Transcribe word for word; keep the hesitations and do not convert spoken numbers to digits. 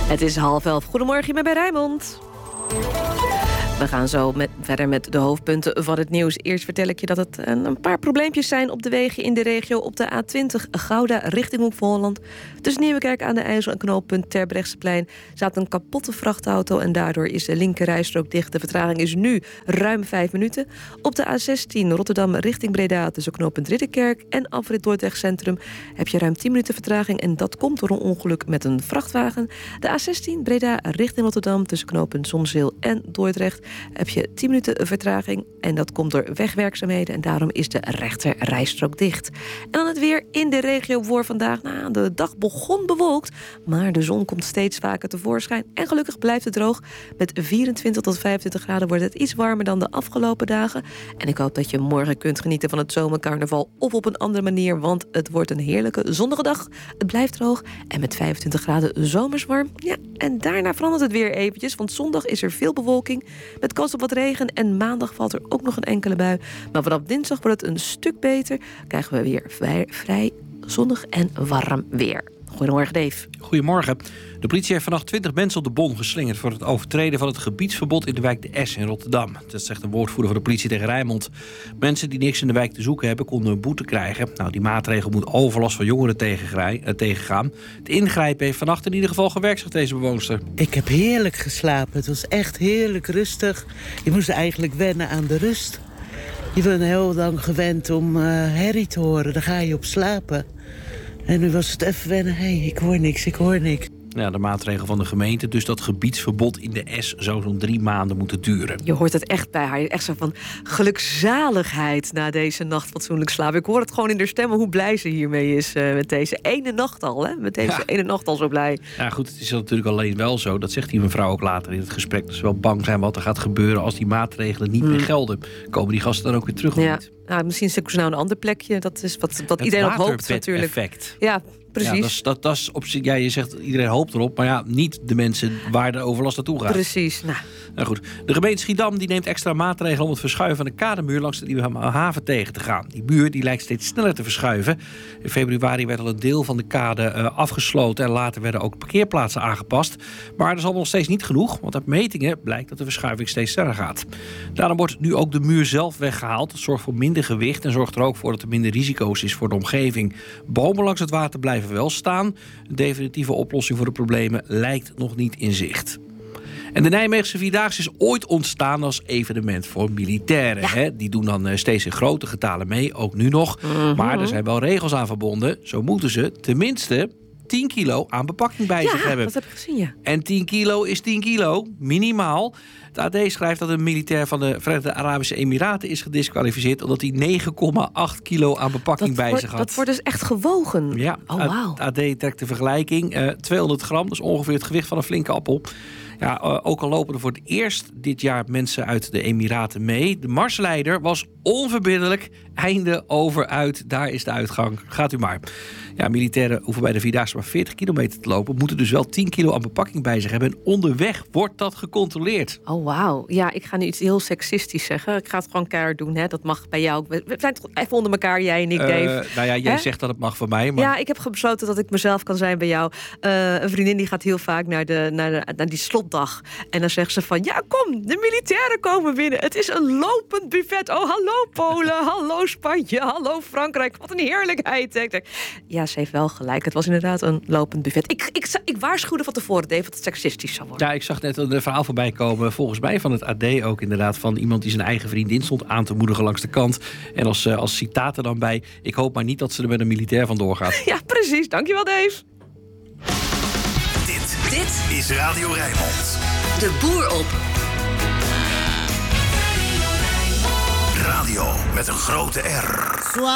Het is half elf. Goedemorgen, je bent bij Rijnmond. We gaan zo met, verder met de hoofdpunten van het nieuws. Eerst vertel ik je dat het een, een paar probleempjes zijn op de wegen in de regio. Op de A twintig Gouda richting Hoek van Holland. Tussen Nieuwekerk aan de IJssel en knooppunt Terbrechtseplein staat een kapotte vrachtauto en daardoor is de linkerrijstrook dicht. De vertraging is nu ruim vijf minuten. Op de A zestien Rotterdam richting Breda tussen knooppunt Ridderkerk en afrit Dordrecht Centrum heb je ruim tien minuten vertraging en dat komt door een ongeluk met een vrachtwagen. De A zestien Breda richting Rotterdam tussen knooppunt Zonzeel en Dordrecht heb je tien minuten vertraging en dat komt door wegwerkzaamheden en daarom is de rechter rijstrook dicht. En dan het weer in de regio voor vandaag. Nou, de dag begon bewolkt, maar de zon komt steeds vaker tevoorschijn en gelukkig blijft het droog. Met vierentwintig tot vijfentwintig graden wordt het iets warmer dan de afgelopen dagen. En ik hoop dat je morgen kunt genieten van het zomercarnaval of op een andere manier, want het wordt een heerlijke zonnige dag. Het blijft droog en met vijfentwintig graden zomers warm. Ja, en daarna verandert het weer eventjes, want zondag is er veel bewolking met kans op wat regen en maandag valt er ook nog een enkele bui. Maar vanaf dinsdag wordt het een stuk beter. Krijgen we weer vrij, vrij zonnig en warm weer. Goedemorgen, Dave. Goedemorgen. De politie heeft vannacht twintig mensen op de bon geslingerd voor het overtreden van het gebiedsverbod in de wijk De S in Rotterdam. Dat zegt een woordvoerder van de politie tegen Rijnmond. Mensen die niks in de wijk te zoeken hebben, konden een boete krijgen. Nou, die maatregel moet overlast van jongeren tegengaan. Het ingrijpen heeft vannacht in ieder geval gewerkt, zegt deze bewoonster. Ik heb heerlijk geslapen. Het was echt heerlijk rustig. Je moest eigenlijk wennen aan de rust. Je bent heel lang gewend om uh, herrie te horen. Daar ga je op slapen. En nu was het even wennen. Hé, hey, ik hoor niks, ik hoor niks. Ja, de maatregel van de gemeente. Dus dat gebiedsverbod in de S zou zo'n drie maanden moeten duren. Je hoort het echt bij haar. Echt zo van gelukzaligheid na deze nacht fatsoenlijk slapen. Ik hoor het gewoon in haar stemmen hoe blij ze hiermee is. Uh, met deze ene nacht al, hè? Met deze ja. ene nacht al zo blij. Ja, goed, het is natuurlijk alleen wel zo. Dat zegt die mevrouw ook later in het gesprek. Dat ze wel bang zijn wat er gaat gebeuren als die maatregelen niet hmm. meer gelden. Komen die gasten dan ook weer terug of ja. niet? Nou, misschien zoeken ze nou een ander plekje. Dat is wat, wat iedereen ook hoopt natuurlijk. Effect. Ja, precies. Ja, dat is, dat, dat is op zich, ja, je zegt iedereen hoopt erop, maar ja, niet de mensen waar de overlast naartoe gaat. Precies. Nou. Nou goed, de gemeente Schiedam die neemt extra maatregelen om het verschuiven van de kademuur langs de Nieuwe Haven tegen te gaan. Die muur die lijkt steeds sneller te verschuiven. In februari werd al een deel van de kade uh, afgesloten en later werden ook parkeerplaatsen aangepast. Maar dat is allemaal nog steeds niet genoeg, want uit metingen blijkt dat de verschuiving steeds sneller gaat. Daarom wordt nu ook de muur zelf weggehaald. Dat zorgt voor minder gewicht en zorgt er ook voor dat er minder risico's is voor de omgeving. Bomen langs het water blijven wel staan. Een definitieve oplossing voor de problemen lijkt nog niet in zicht. En de Nijmeegse Vierdaagse is ooit ontstaan als evenement voor militairen. Ja. Hè? Die doen dan steeds in grote getalen mee, ook nu nog. Mm-hmm. Maar er zijn wel regels aan verbonden. Zo moeten ze tenminste tien kilo aan bepakking bij ja, zich hebben. dat heb ik gezien, ja. En tien kilo is tien kilo, minimaal. Het A D schrijft dat een militair van de Verenigde Arabische Emiraten is gediskwalificeerd omdat hij negen komma acht kilo aan bepakking dat bij wordt, zich had. Dat wordt dus echt gewogen? Ja, oh, wow. Het A D trekt de vergelijking. Uh, tweehonderd gram, dat is ongeveer het gewicht van een flinke appel. Ja, uh, ook al lopen er voor het eerst dit jaar mensen uit de Emiraten mee. De marsleider was onverbiddelijk. Einde over uit, daar is de uitgang. Gaat u maar. Ja, militairen hoeven bij de Vierdaagse maar veertig kilometer te lopen. Moeten dus wel tien kilo aan bepakking bij zich hebben. En onderweg wordt dat gecontroleerd. Oh, wauw. Ja, ik ga nu iets heel seksistisch zeggen. Ik ga het gewoon keihard doen. Hè. Dat mag bij jou ook. We zijn toch even onder elkaar, jij en ik, Dave. Uh, nou ja, jij Hè? zegt dat het mag van mij. Maar... Ja, ik heb besloten dat ik mezelf kan zijn bij jou. Uh, een vriendin die gaat heel vaak naar, de, naar, de, naar die slotdag. En dan zegt ze van, ja, kom, de militairen komen binnen. Het is een lopend buffet. Oh, hallo Polen, hallo Spanje, hallo Frankrijk. Wat een heerlijkheid. Ik denk, ja, ze heeft wel gelijk. Het was inderdaad een lopend buffet. Ik, ik, ik waarschuwde van tevoren, Dave, dat het seksistisch zou worden. Ja, ik zag net een verhaal voorbij komen, volgens mij van het A D ook inderdaad, van iemand die zijn eigen vriendin stond aan te moedigen langs de kant. En als, als citaat er dan bij, ik hoop maar niet dat ze er met een militair vandoor gaat. Ja, precies. Dankjewel, Dave. Dit, dit is Radio Rijnmond. De boer op. Radio met een grote R.